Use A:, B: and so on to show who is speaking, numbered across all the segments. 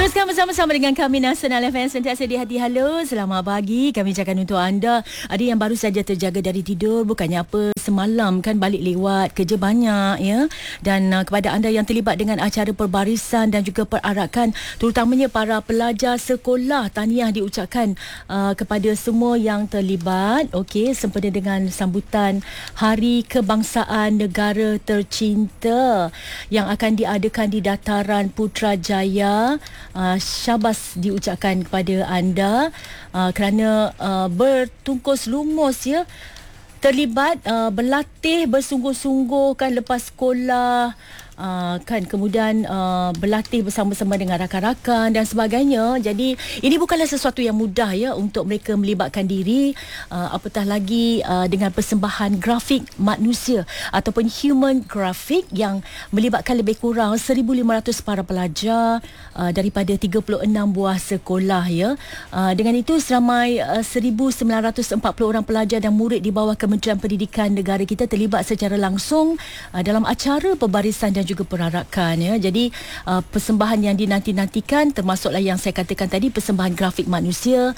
A: Teruskan bersama-sama dengan kami Nasional FM sentiasa di hati. Halo, selamat pagi. Kami ucapkan untuk anda, ada yang baru saja terjaga dari tidur, bukannya apa, semalam kan balik lewat, kerja banyak ya. Dan kepada anda yang terlibat dengan acara perbarisan dan juga perarakan, terutamanya para pelajar sekolah, tahniah diucapkan kepada semua yang terlibat. Okey, sempena dengan sambutan Hari Kebangsaan Negara Tercinta yang akan diadakan di Dataran Putrajaya. Syabas diucapkan kepada anda kerana bertungkus lumus ya, terlibat berlatih bersungguh-sungguh kan lepas sekolah. Kan kemudian berlatih bersama-sama dengan rakan-rakan dan sebagainya. Jadi ini bukanlah sesuatu yang mudah ya untuk mereka melibatkan diri, apatah lagi dengan persembahan grafik manusia ataupun human graphic yang melibatkan lebih kurang 1,500 para pelajar daripada 36 buah sekolah ya. Dengan itu seramai 1,940 orang pelajar dan murid di bawah Kementerian Pendidikan negara kita terlibat secara langsung dalam acara perbarisan dan juga perarakan ya. Jadi persembahan yang dinanti-nantikan termasuklah yang saya katakan tadi, persembahan grafik manusia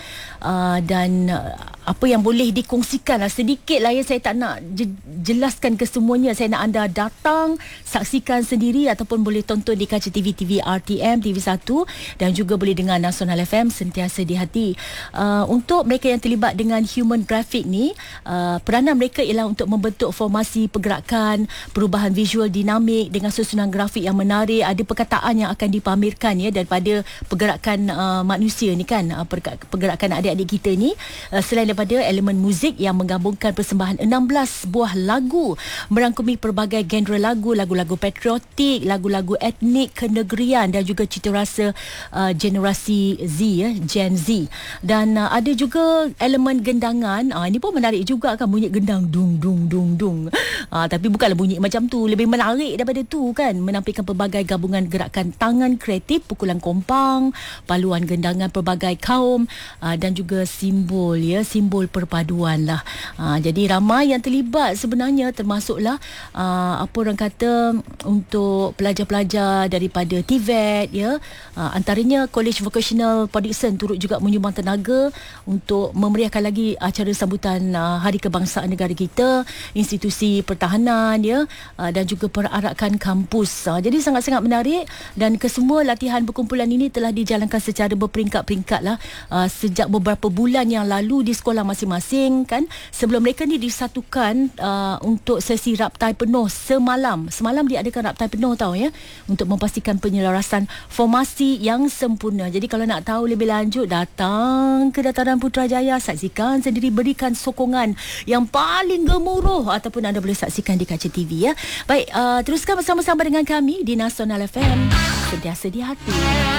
A: dan apa yang boleh dikongsikan sedikit lah ya. Saya tak nak jelaskan kesemuanya. Saya nak anda datang saksikan sendiri ataupun boleh tonton di kaca TV RTM TV1 dan juga boleh dengar Nasional FM sentiasa di hati. Untuk mereka yang terlibat dengan human graphic ni, peranan mereka ialah untuk membentuk formasi pergerakan, perubahan visual dinamik dengan susunan grafik yang menarik. Ada perkataan yang akan dipamerkan ya daripada pergerakan manusia ni kan, pergerakan adik-adik kita ni. Selain daripada elemen muzik yang menggabungkan persembahan 16 buah lagu merangkumi pelbagai genre lagu-lagu patriotik, lagu-lagu etnik kenegerian dan juga cita rasa generasi Z ya, Gen Z. Dan ada juga elemen gendangan. Ini pun menarik juga kan, bunyi gendang dung dung dung dung. Tapi bukanlah bunyi macam tu, lebih menarik daripada tu kan, menampilkan pelbagai gabungan gerakan tangan kreatif, pukulan kompang, paluan gendangan pelbagai kaum dan juga simbol ya, simbol perpaduan lah. Jadi ramai yang terlibat sebenarnya, termasuklah apa orang kata untuk pelajar-pelajar daripada TVET ya, antaranya College Vocational Production turut juga menyumbang tenaga untuk memeriahkan lagi acara sambutan Hari Kebangsaan Negara kita, institusi pertahanan ya, dan juga perarakan kampus. Jadi sangat-sangat menarik dan kesemua latihan berkumpulan ini telah dijalankan secara berperingkat-peringkat lah sejak beberapa bulan yang lalu di sekolah masing-masing kan. Sebelum mereka ni disatukan untuk sesi raptai penuh semalam diadakan raptai penuh tahu ya, untuk memastikan penyelarasan formasi yang sempurna. Jadi kalau nak tahu lebih lanjut, datang ke Dataran Putrajaya, saksikan sendiri, berikan sokongan yang paling gemuruh ataupun anda boleh saksikan di kaca TV ya. Baik, teruskan bersama-sama dengan kami di Nasional FM sentiasa di hati.